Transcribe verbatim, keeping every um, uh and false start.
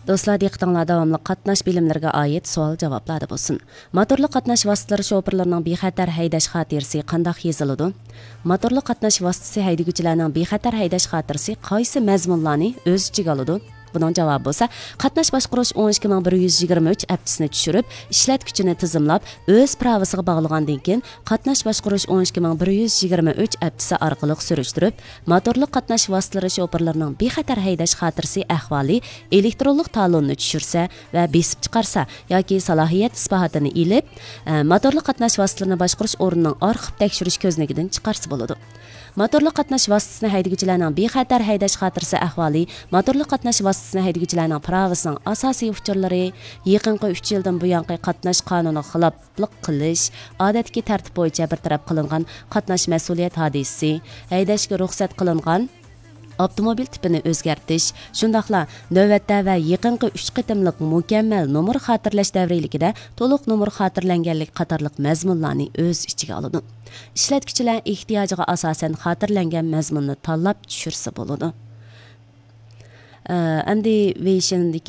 Do'stlar, diqqətinizə davamlı qatnaş bilimlərinə aid savol-javoblarda bo'lsin. Motorli qatnash vositalari şoferlarining bexatar haydash xotirasi qanday yoziladi? Motorli qatnash vositasi haydaguvchilarining bexatar haydash xotirasi qaysi mazmunlarni o'z ichiga oladi? Bunun cavabı bo'lsa, qatnash boshqarish o'n ikki ming bir yuz yigirma uch aptisini tushirib, ishlatgichini tizimlab, o'z pravisiga bog'lagandan keyin qatnash boshqarish o'n ikki ming bir yuz yigirma uch aptisi orqali surishtirib, motorli qatnash vositalari shoferlarining bexatar haydash xotirasi ahvoli elektronlik talonni tushirsa va besib chiqarsa yoki salohiyat isbotini ilib, motorli qatnash vositalarini boshqarish o'rnining arxiv tekshirish ko'znagidan chiqarsa bo'ladi. Motorli qatnash vositasini haydaguvchilarning bexatar haydash xotirasi ahvoli, motorli qatnash vositasini haydaguvchilarning pravisining asosiy uchurlari, yaqinqi uch yildan buyonqi qatnash qonuniga xiloflik qilish, odatdagi tartib bo'yicha bartaraf qilingan qatnash mas'uliyat hodisasi, haydashga ruxsat qilingan avtomobil tipini o'zgartish, shundaqla navbatda va yaqinqi uch qitimliq mukammal nomer xotirlash davriligida to'liq nomer xotirlanganlik qatorliq mazmunlarni o'z ichiga oladi. Ishlatgichlar ehtiyojiga asosan xotirlangan mazmunni tanlab tushirsa bo'ladi. Endi